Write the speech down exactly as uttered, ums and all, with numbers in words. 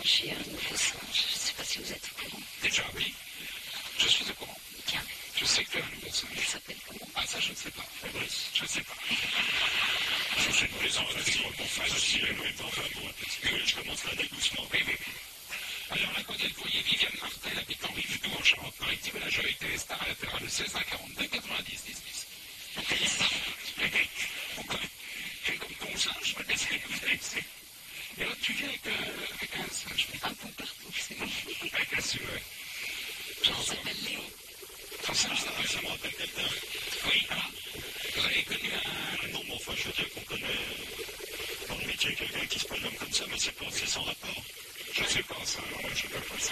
j'ai un nouveau singe. Je ne sais pas si vous êtes au courant. Déjà, oui. Je suis au courant. Bien. Je sais que tu as un nouveau singe. Il s'appelle comment? Ah, ça, je ne sais pas. Fabrice, je ne sais pas. Je suis une présentation qu'on fasse aussi le même temps à moi, parce que je commence là doucement. Oui, oui, oui. Alors, la candidate voyez Viviane Martel, habitant Rive-Doux, en Charente-Maritime, la majorité star à l'affaire le seize un quarante-deux quatre-vingt-dix dix-dix. Donc, elle est star. Pourquoi? Elle est comme ton singe, qu'est-ce que vous avez fait? Et alors, tu viens avec, euh, avec un singe. Un peu partout, c'est magnifique. Avec un suet. Genre, ça s'appelle Léo. Ton singe, ça va, ça me rappelle quelqu'un. Oui, ah. Vous avez connu un... Non, mais enfin, je veux dire qu'on connaît dans le métier quelqu'un qui se prénomme comme ça, mais c'est pas, c'est sans rapport. Je sais pas ça, alors là, je sais pas quoi ça.